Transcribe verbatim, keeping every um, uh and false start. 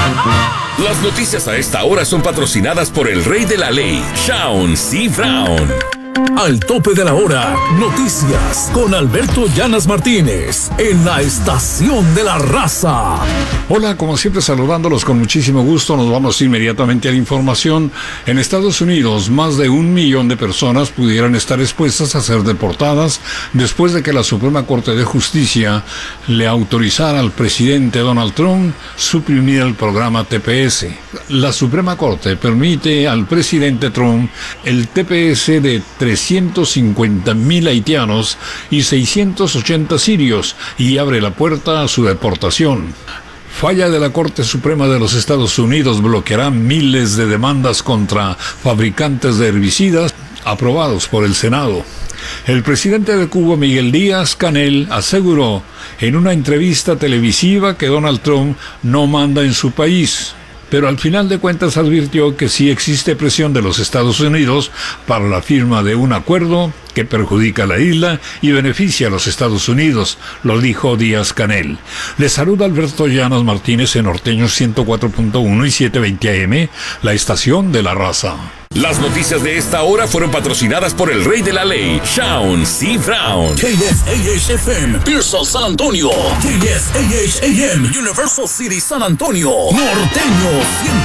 Las noticias a esta hora son patrocinadas por el rey de la ley, Shaun C. Brown. Al tope de la hora, noticias con Alberto Llanas Martínez en la Estación de la Raza. Hola, como siempre saludándolos con muchísimo gusto, nos vamos inmediatamente a la información. En Estados Unidos, más de un millón de personas pudieran estar expuestas a ser deportadas después de que la Suprema Corte de Justicia le autorizara al presidente Donald Trump suprimir el programa T P S. La Suprema Corte permite al presidente Trump el T P S de trescientos cincuenta mil haitianos y seiscientos ochenta sirios y abre la puerta a su deportación. Falla de la Corte Suprema de los Estados Unidos bloqueará miles de demandas contra fabricantes de herbicidas aprobados por el Senado. El presidente de Cuba, Miguel Díaz-Canel, aseguró en una entrevista televisiva que Donald Trump no manda en su país, pero al final de cuentas advirtió que sí existe presión de los Estados Unidos para la firma de un acuerdo que perjudica a la isla y beneficia a los Estados Unidos, lo dijo Díaz-Canel. Le saluda Alberto Llanas Martínez en Norteño ciento cuatro punto uno y setecientos veinte A M, la estación de la raza. Las noticias de esta hora fueron patrocinadas por el rey de la ley, Shaun C. Brown. K S A H F M, Pearsall, San Antonio. K S A H A M, Universal City, San Antonio. Norteño ciento